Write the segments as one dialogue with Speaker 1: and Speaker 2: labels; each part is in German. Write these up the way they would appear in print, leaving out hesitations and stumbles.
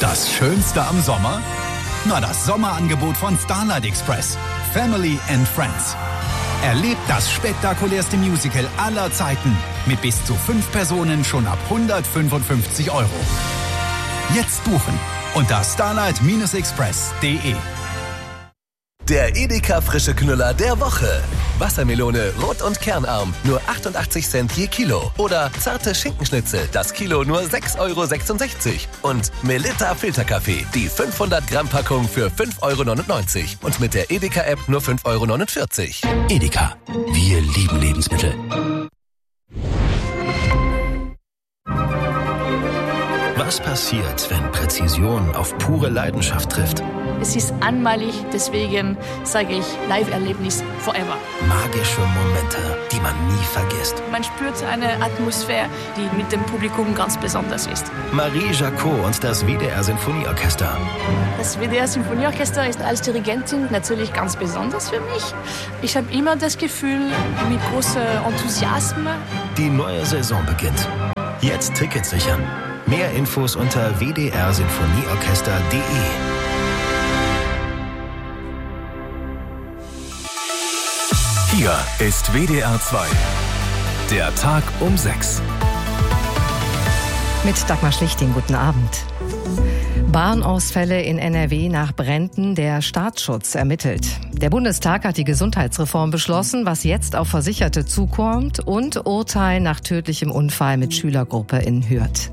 Speaker 1: Das Schönste am Sommer? Na, das Sommerangebot von Starlight Express. Family and Friends. Erlebt das spektakulärste Musical aller Zeiten mit bis zu 5 Personen schon ab 155 €. Jetzt buchen unter starlight-express.de.
Speaker 2: Der Edeka frische Knüller der Woche. Wassermelone rot und kernarm, nur 88 Cent je Kilo. Oder zarte Schinkenschnitzel, das Kilo nur 6,66 €. Und Melitta Filterkaffee, die 500 Gramm Packung für 5,99 €. Und mit der Edeka-App nur 5,49 €.
Speaker 3: Edeka, wir lieben Lebensmittel. Was passiert, wenn Präzision auf pure Leidenschaft trifft?
Speaker 4: Es ist einmalig, deswegen sage ich Live-Erlebnis forever.
Speaker 3: Magische Momente, die man nie vergisst.
Speaker 4: Man spürt eine Atmosphäre, die mit dem Publikum ganz besonders ist.
Speaker 3: Marie Jacot und das WDR Sinfonieorchester.
Speaker 4: Das WDR Sinfonieorchester ist als Dirigentin natürlich ganz besonders für mich. Ich habe immer das Gefühl, mit großem Enthusiasmus.
Speaker 3: Die neue Saison beginnt. Jetzt Tickets sichern. Mehr Infos unter wdrsinfonieorchester.de.
Speaker 5: Hier ist WDR 2. Der Tag um 6.
Speaker 6: Mit Dagmar Schlichting, guten Abend. Bahnausfälle in NRW nach Bränden, der Staatsschutz ermittelt. Der Bundestag hat die Gesundheitsreform beschlossen, was jetzt auf Versicherte zukommt, und Urteil nach tödlichem Unfall mit Schülergruppe in Hürth.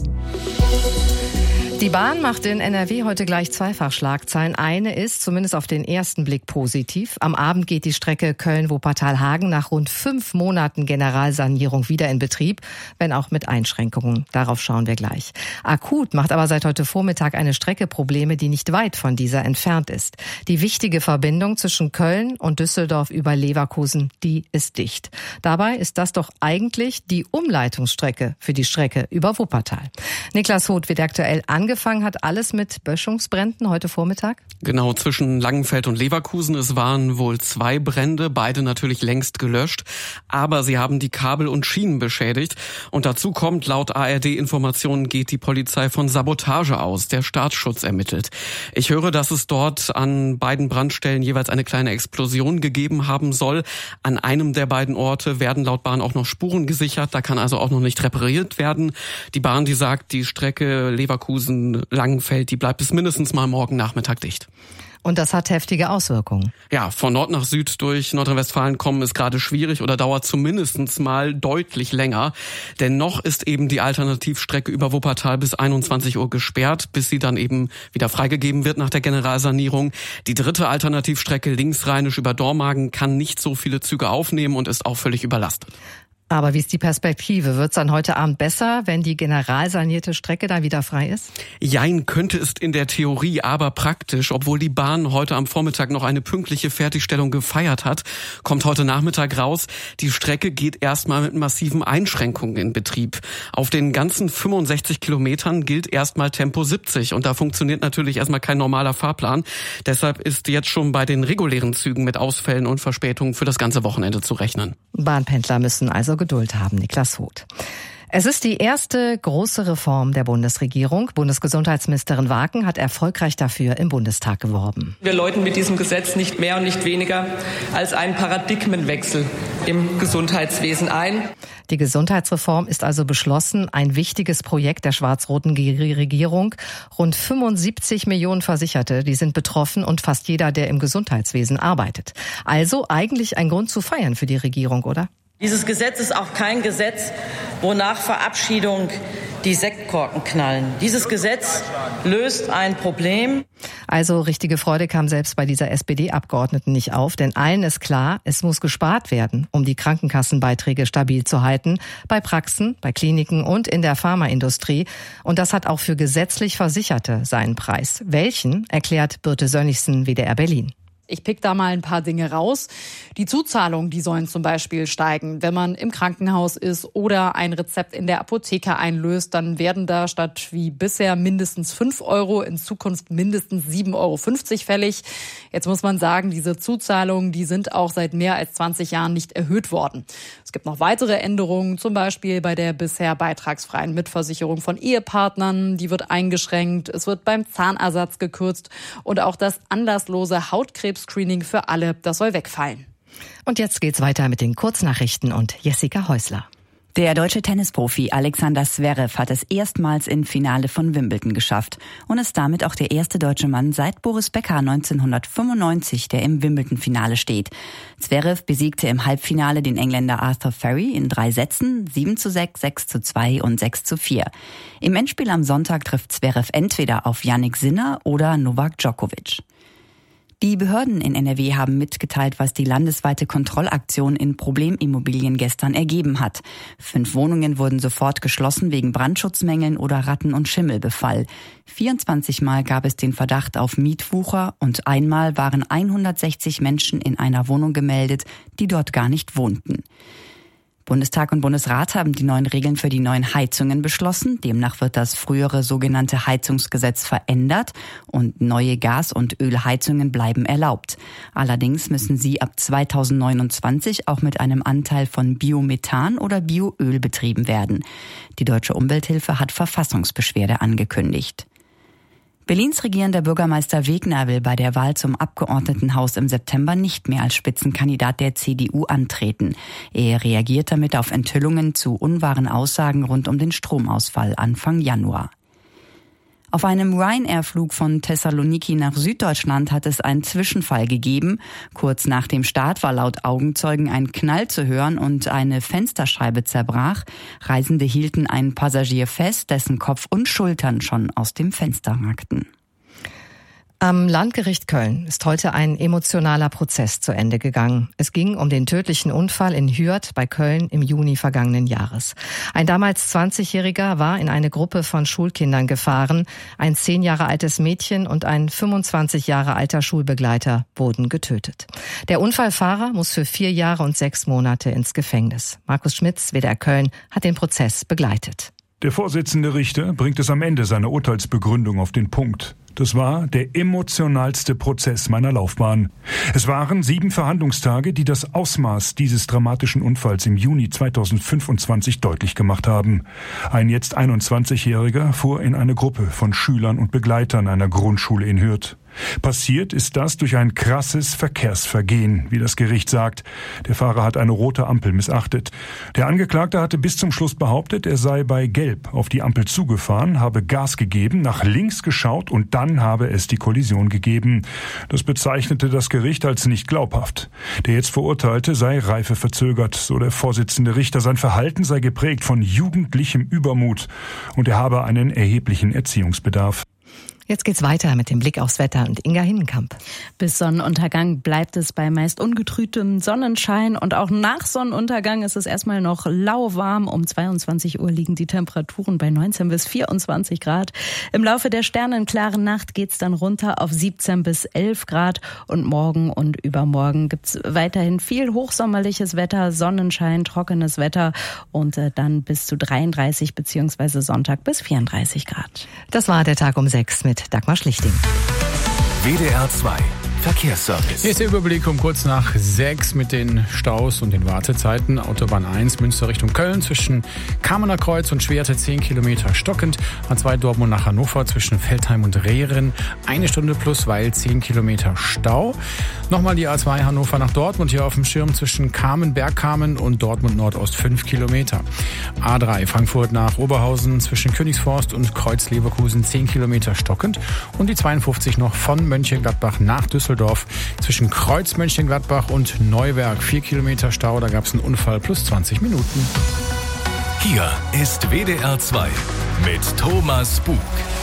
Speaker 6: Die Bahn macht in NRW heute gleich zweifach Schlagzeilen. Eine ist zumindest auf den ersten Blick positiv. Am Abend geht die Strecke Köln-Wuppertal-Hagen nach rund 5 Monaten Generalsanierung wieder in Betrieb, wenn auch mit Einschränkungen. Darauf schauen wir gleich. Akut macht aber seit heute Vormittag eine Strecke Probleme, die nicht weit von dieser entfernt ist. Die wichtige Verbindung zwischen Köln und Düsseldorf über Leverkusen, die ist dicht. Dabei ist das doch eigentlich die Umleitungsstrecke für die Strecke über Wuppertal. Niklas Hoth wird aktuell angefangen hat alles mit Böschungsbränden heute Vormittag?
Speaker 7: Genau, zwischen Langenfeld und Leverkusen. Es waren wohl 2 Brände, beide natürlich längst gelöscht. Aber sie haben die Kabel und Schienen beschädigt. Und dazu kommt, laut ARD-Informationen geht die Polizei von Sabotage aus. Der Staatsschutz ermittelt. Ich höre, dass es dort an beiden Brandstellen jeweils eine kleine Explosion gegeben haben soll. An einem der beiden Orte werden laut Bahn auch noch Spuren gesichert. Da kann also auch noch nicht repariert werden. Die Bahn, die sagt, die Strecke Leverkusen-Langenfeld, die bleibt bis mindestens mal morgen Nachmittag dicht.
Speaker 6: Und das hat heftige Auswirkungen.
Speaker 7: Ja, von Nord nach Süd durch Nordrhein-Westfalen kommen ist gerade schwierig oder dauert zumindest mal deutlich länger. Denn noch ist eben die Alternativstrecke über Wuppertal bis 21 Uhr gesperrt, bis sie dann eben wieder freigegeben wird nach der Generalsanierung. Die dritte Alternativstrecke linksrheinisch über Dormagen kann nicht so viele Züge aufnehmen und ist auch völlig überlastet.
Speaker 6: Aber wie ist die Perspektive? Wird es dann heute Abend besser, wenn die generalsanierte Strecke dann wieder frei ist?
Speaker 7: Jein, könnte es in der Theorie, aber praktisch. Obwohl die Bahn heute am Vormittag noch eine pünktliche Fertigstellung gefeiert hat, kommt heute Nachmittag raus, die Strecke geht erstmal mit massiven Einschränkungen in Betrieb. Auf den ganzen 65 Kilometern gilt erstmal Tempo 70 und da funktioniert natürlich erstmal kein normaler Fahrplan. Deshalb ist jetzt schon bei den regulären Zügen mit Ausfällen und Verspätungen für das ganze Wochenende zu rechnen.
Speaker 6: Bahnpendler müssen also Geduld haben. Niklas Hoth. Es ist die erste große Reform der Bundesregierung. Bundesgesundheitsministerin Waken hat erfolgreich dafür im Bundestag geworben.
Speaker 8: Wir läuten mit diesem Gesetz nicht mehr und nicht weniger als einen Paradigmenwechsel im Gesundheitswesen ein.
Speaker 6: Die Gesundheitsreform ist also beschlossen, ein wichtiges Projekt der schwarz-roten Regierung. Rund 75 Millionen Versicherte, die sind betroffen und fast jeder, der im Gesundheitswesen arbeitet. Also eigentlich ein Grund zu feiern für die Regierung, oder?
Speaker 9: Dieses Gesetz ist auch kein Gesetz, wo nach Verabschiedung die Sektkorken knallen. Dieses Gesetz löst ein Problem.
Speaker 6: Also richtige Freude kam selbst bei dieser SPD-Abgeordneten nicht auf, denn allen ist klar, es muss gespart werden, um die Krankenkassenbeiträge stabil zu halten, bei Praxen, bei Kliniken und in der Pharmaindustrie. Und das hat auch für gesetzlich Versicherte seinen Preis. Welchen, erklärt Birte Sönnigsen, WDR Berlin.
Speaker 10: Ich pick da mal ein paar Dinge raus. Die Zuzahlungen, die sollen zum Beispiel steigen. Wenn man im Krankenhaus ist oder ein Rezept in der Apotheke einlöst, dann werden da statt wie bisher mindestens 5 € in Zukunft mindestens 7,50 € fällig. Jetzt muss man sagen, diese Zuzahlungen, die sind auch seit mehr als 20 Jahren nicht erhöht worden. Es gibt noch weitere Änderungen, zum Beispiel bei der bisher beitragsfreien Mitversicherung von Ehepartnern. Die wird eingeschränkt. Es wird beim Zahnersatz gekürzt und auch das anlasslose Hautkrebs-Screening für alle, das soll wegfallen.
Speaker 6: Und jetzt geht's weiter mit den Kurznachrichten und Jessica Häusler.
Speaker 11: Der deutsche Tennisprofi Alexander Zverev hat es erstmals im Finale von Wimbledon geschafft und ist damit auch der erste deutsche Mann seit Boris Becker 1995, der im Wimbledon-Finale steht. Zverev besiegte im Halbfinale den Engländer Arthur Ferry in 3 Sätzen, 7:6, 6:2 und 6:4. Im Endspiel am Sonntag trifft Zverev entweder auf Jannik Sinner oder Novak Djokovic. Die Behörden in NRW haben mitgeteilt, was die landesweite Kontrollaktion in Problemimmobilien gestern ergeben hat. 5 Wohnungen wurden sofort geschlossen wegen Brandschutzmängeln oder Ratten- und Schimmelbefall. 24 Mal gab es den Verdacht auf Mietwucher und einmal waren 160 Menschen in einer Wohnung gemeldet, die dort gar nicht wohnten. Bundestag und Bundesrat haben die neuen Regeln für die neuen Heizungen beschlossen. Demnach wird das frühere sogenannte Heizungsgesetz verändert und neue Gas- und Ölheizungen bleiben erlaubt. Allerdings müssen sie ab 2029 auch mit einem Anteil von Biomethan oder Bioöl betrieben werden. Die Deutsche Umwelthilfe hat Verfassungsbeschwerde angekündigt. Berlins regierender Bürgermeister Wegner will bei der Wahl zum Abgeordnetenhaus im September nicht mehr als Spitzenkandidat der CDU antreten. Er reagiert damit auf Enthüllungen zu unwahren Aussagen rund um den Stromausfall Anfang Januar. Auf einem Ryanair-Flug von Thessaloniki nach Süddeutschland hat es einen Zwischenfall gegeben. Kurz nach dem Start war laut Augenzeugen ein Knall zu hören und eine Fensterscheibe zerbrach. Reisende hielten einen Passagier fest, dessen Kopf und Schultern schon aus dem Fenster ragten.
Speaker 6: Am Landgericht Köln ist heute ein emotionaler Prozess zu Ende gegangen. Es ging um den tödlichen Unfall in Hürth bei Köln im Juni vergangenen Jahres. Ein damals 20-Jähriger war in eine Gruppe von Schulkindern gefahren. Ein 10 Jahre altes Mädchen und ein 25 Jahre alter Schulbegleiter wurden getötet. Der Unfallfahrer muss für 4 Jahre und 6 Monate ins Gefängnis. Markus Schmitz, WDR Köln, hat den Prozess begleitet.
Speaker 12: Der Vorsitzende Richter bringt es am Ende seiner Urteilsbegründung auf den Punkt. Das war der emotionalste Prozess meiner Laufbahn. Es waren 7 Verhandlungstage, die das Ausmaß dieses dramatischen Unfalls im Juni 2025 deutlich gemacht haben. Ein jetzt 21-Jähriger fuhr in eine Gruppe von Schülern und Begleitern einer Grundschule in Hürth. Passiert ist das durch ein krasses Verkehrsvergehen, wie das Gericht sagt. Der Fahrer hat eine rote Ampel missachtet. Der Angeklagte hatte bis zum Schluss behauptet, er sei bei Gelb auf die Ampel zugefahren, habe Gas gegeben, nach links geschaut und dann habe es die Kollision gegeben. Das bezeichnete das Gericht als nicht glaubhaft. Der jetzt Verurteilte sei reifeverzögert, so der Vorsitzende Richter. Sein Verhalten sei geprägt von jugendlichem Übermut und er habe einen erheblichen Erziehungsbedarf.
Speaker 6: Jetzt geht's weiter mit dem Blick aufs Wetter und Inga Hinnenkamp.
Speaker 13: Bis Sonnenuntergang bleibt es bei meist ungetrübtem Sonnenschein und auch nach Sonnenuntergang ist es erstmal noch lauwarm. Um 22 Uhr liegen die Temperaturen bei 19 bis 24 Grad. Im Laufe der sternenklaren Nacht geht's dann runter auf 17 bis 11 Grad und morgen und übermorgen gibt's weiterhin viel hochsommerliches Wetter, Sonnenschein, trockenes Wetter und dann bis zu 33 bzw. Sonntag bis 34 Grad.
Speaker 6: Das war der Tag um 6 mit Dagmar Schlichting.
Speaker 5: WDR 2 Verkehrsservice.
Speaker 14: Hier ist der Überblick um kurz nach 6 mit den Staus und den Wartezeiten. Autobahn 1 Münster Richtung Köln zwischen Kamener Kreuz und Schwerte 10 Kilometer stockend. A2 Dortmund nach Hannover zwischen Veltheim und Rehren 1 Stunde plus, weil 10 Kilometer Stau. Nochmal die A2 Hannover nach Dortmund hier auf dem Schirm zwischen Kamen, Bergkamen und Dortmund Nordost 5 Kilometer. A3 Frankfurt nach Oberhausen zwischen Königsforst und Kreuz Leverkusen 10 Kilometer stockend. Und die 52 noch von Mönchengladbach nach Düsseldorf zwischen Kreuz Mönchengladbach und Neuwerk 4 Kilometer Stau. Da gab es einen Unfall plus 20 Minuten.
Speaker 5: Hier ist WDR 2 mit Thomas Bug.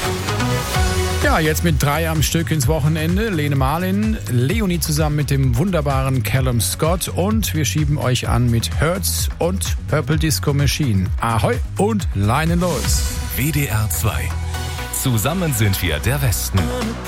Speaker 14: Ja, jetzt mit 3 am Stück ins Wochenende. Lene Marlin, Leonie zusammen mit dem wunderbaren Callum Scott und wir schieben euch an mit Hertz und Purple Disco Machine. Ahoi und Leinen los.
Speaker 5: WDR 2. Zusammen sind wir der Westen.